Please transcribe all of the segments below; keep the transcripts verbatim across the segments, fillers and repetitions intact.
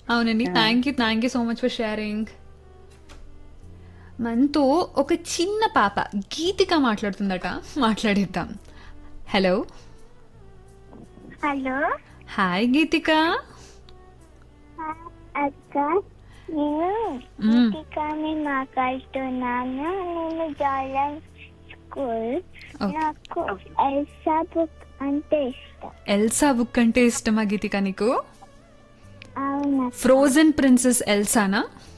అవునండి. Thank you thank you so much for sharing. మనతో ఒక చిన్న పాప గీతిక మాట్లాడుతుందట, మాట్లాడిద్దాం. హలో. హలో హాయ్ గీతిక. అక్క, నేను మ్మ్. గీతికాని మాట్లాడుతున్నాను. నేను జాయిన్ స్కూల్. Okay. నాకు ఎల్సా బుక్ అంటే ఇష్టం. ఎల్సా బుక్ అంటే ఇష్టమా గీతిక నీకు? అవునక్క. Frozen princess ఎల్సానా?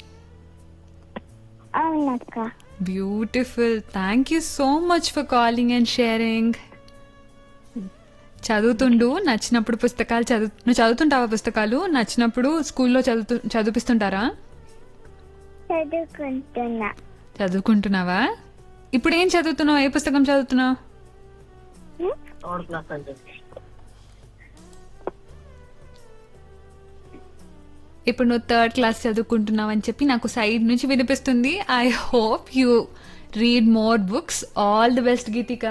అవునక్క. Beautiful. Thank you so much for calling and sharing. చదువుతుండు, నచ్చినప్పుడు పుస్తకాలు చదువు నువ్వు చదువుతుంటావా? పుస్తకాలు నచ్చినప్పుడు స్కూల్లో చదువుతూ చదివిస్తుంటారా? చదువుకుంటున్నా. చదువుకుంటున్నావా? ఇప్పుడు ఏం చదువుతున్నావు? ఏ పుస్తకం చదువుతున్నావు? ఇప్పుడు నువ్వు థర్డ్ క్లాస్ చదువుకుంటున్నావు అని చెప్పి నాకు సైడ్ నుంచి వినిపిస్తుంది. I hope you read more books. All the best Geethika.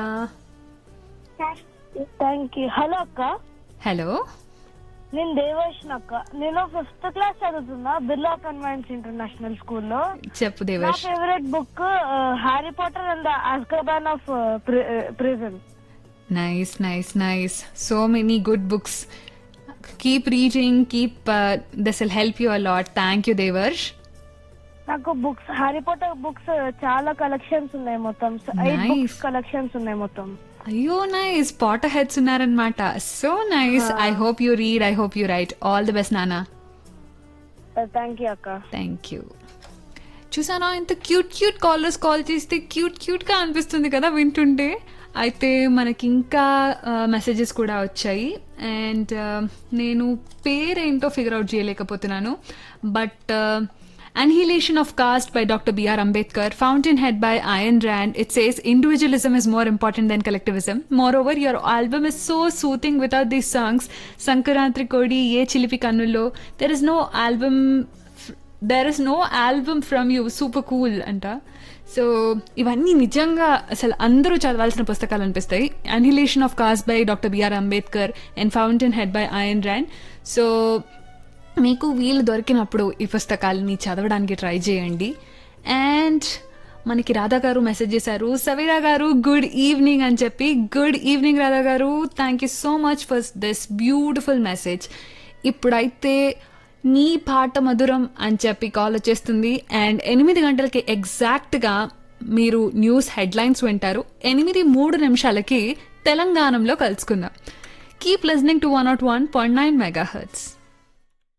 Thank you. Hello అక్క, హలో. నేను దేవర్షిని అక్క. నేను ఫిఫ్త్ క్లాస్ చదువుతున్నా బిర్లా కన్వెన్స్ ఇంటర్నేషనల్ స్కూల్లో. చెప్పు నా దేవర్ష్. Favourite book Harry Potter and the అజ్కాబాన్ of prison. Nice nice nice. So many good books. Keep reading, keep this will help you a lot. Thank you దేవర్ష్. నాకు books Harry Potter books చాలా collections ఉన్నాయి, మొత్తం eight Nice. Books collections ఉన్నాయి మొత్తం. అయ్యో nice. Potter heads ఉన్నారనమాట. So nice. I hope you read, I hope you right. All the best నానా. Thank you అక్క. Thank you. చూసానా ఇంత క్యూట్ క్యూట్ కాలర్స్ కాల్ చేస్తే క్యూట్ క్యూట్గా అనిపిస్తుంది కదా వింటుంటే. అయితే మనకి ఇంకా మెసేజెస్ కూడా వచ్చాయి అండ్ నేను పేరేంటో ఫిగర్ అవుట్ చేయలేకపోతున్నాను. But Annihilation of Caste by Doctor B R Ambedkar, Fountainhead by Ayn Rand. It says individualism is more important than collectivism. Moreover, your album is so soothing without these songs. Sankarantri Kodi, Ye Chilipi Kannullo. There is no album. There is no album from you. Super cool anta. So ఇవన్నీ నిజంగా అసలు అందరూ చదవాల్సిన పుస్తకాలు అనిపిస్తాయి. Annihilation of cost by doctor BR Ambedkar and fountain head by అయన్ rand. So మీకు వీలు దొరికినప్పుడు ఈ పుస్తకాలని చదవడానికి ట్రై చేయండి. అండ్ మనకి రాధా గారు మెసేజ్ చేశారు, సవీరా గారు గుడ్ ఈవినింగ్ అని చెప్పి. గుడ్ ఈవినింగ్ రాధా గారు. Thank you so much for this beautiful message. ఇప్పుడైతే నీ పాట మధురం అని చెప్పి కాల్ వచ్చేస్తుంది అండ్ ఎనిమిది గంటలకి ఎగ్జాక్ట్గా మీరు న్యూస్ హెడ్లైన్స్ వింటారు. ఎనిమిది మూడు నిమిషాలకి తెలంగాణలో కలుసుకుందాం. Keep listening to one not one point nine mega hertz.